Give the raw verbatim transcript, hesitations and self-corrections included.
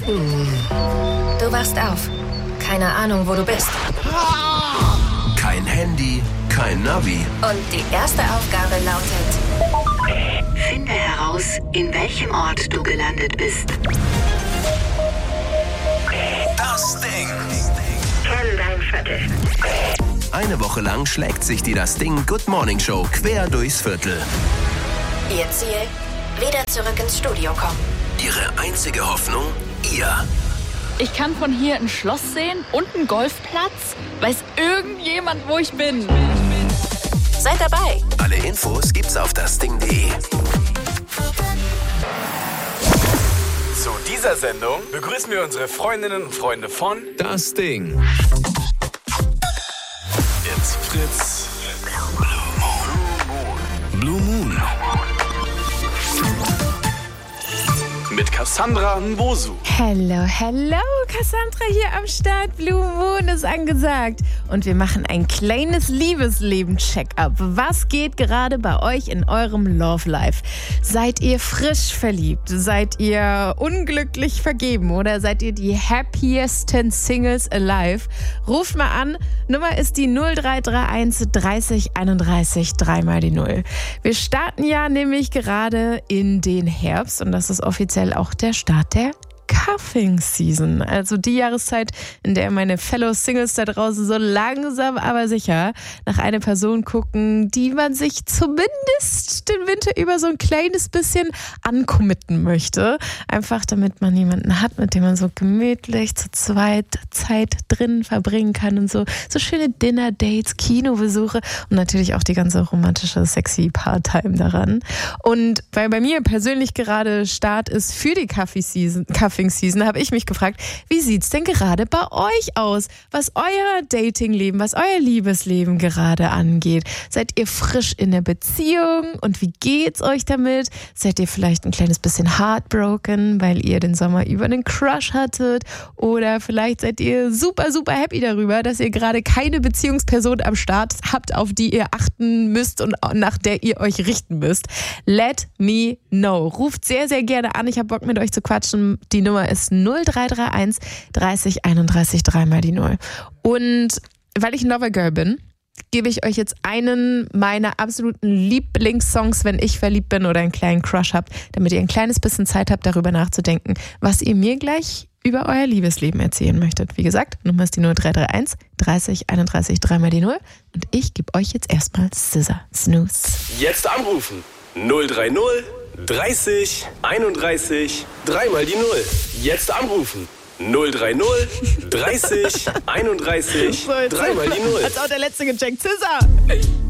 Du wachst auf. Keine Ahnung, wo du bist. Kein Handy, kein Navi. Und die erste Aufgabe lautet: Finde heraus, in welchem Ort du gelandet bist. Das Ding. Kenn dein Viertel. Eine Woche lang schlägt sich die Das Ding Good Morning Show quer durchs Viertel. Ihr Ziel? Wieder zurück ins Studio kommen. Ihre einzige Hoffnung? Ihr. Ich kann von hier ein Schloss sehen und einen Golfplatz. Weiß irgendjemand, wo ich bin? Seid dabei. Alle Infos gibt's auf dasding punkt de. Zu dieser Sendung begrüßen wir unsere Freundinnen und Freunde von Das Ding. Jetzt Fritz. Blue Moon. Mit Cassandra Nwosu. Hello, hello, Cassandra hier am Start. Blue Moon ist angesagt. Und wir machen ein kleines Liebesleben-Check-up. Was geht gerade bei euch in eurem Love Life? Seid ihr frisch verliebt? Seid ihr unglücklich vergeben? Oder seid ihr die happiesten Singles alive? Ruft mal an. Nummer ist die null drei drei eins dreißig einunddreißig, dreimal die Null. Wir starten ja nämlich gerade in den Herbst und das ist offiziell auch der Start der Cuffing Season, also die Jahreszeit, in der meine Fellow Singles da draußen so langsam, aber sicher nach einer Person gucken, die man sich zumindest den Winter über so ein kleines bisschen ancommitten möchte. Einfach damit man jemanden hat, mit dem man so gemütlich zu zweit Zeit drin verbringen kann und so, so schöne Dinner-Dates, Kinobesuche und natürlich auch die ganze romantische, sexy Part-Time daran. Und weil bei mir persönlich gerade Start ist für die Cuffing Season, Cuffing Season, habe ich mich gefragt, wie sieht's denn gerade bei euch aus? Was euer Datingleben, was euer Liebesleben gerade angeht? Seid ihr frisch in der Beziehung und wie geht's euch damit? Seid ihr vielleicht ein kleines bisschen heartbroken, weil ihr den Sommer über einen Crush hattet? Oder vielleicht seid ihr super, super happy darüber, dass ihr gerade keine Beziehungsperson am Start habt, auf die ihr achten müsst und nach der ihr euch richten müsst. Let me know. Ruft sehr, sehr gerne an. Ich habe Bock, mit euch zu quatschen. Die Nummer ist null drei drei eins dreißig einunddreißig, dreimal die Null. Und weil ich ein Lovergirl bin, gebe ich euch jetzt einen meiner absoluten Lieblingssongs, wenn ich verliebt bin oder einen kleinen Crush habt, damit ihr ein kleines bisschen Zeit habt, darüber nachzudenken, was ihr mir gleich über euer Liebesleben erzählen möchtet. Wie gesagt, Nummer ist die null drei drei eins dreißig einunddreißig, dreimal die Null. Und ich gebe euch jetzt erstmal Scissor Snooze. Jetzt anrufen. null drei null dreißig einunddreißig, dreimal die Null. Jetzt anrufen. null drei null dreißig einunddreißig, dreimal die Null. Hat's auch der Letzte gecheckt. Scissor!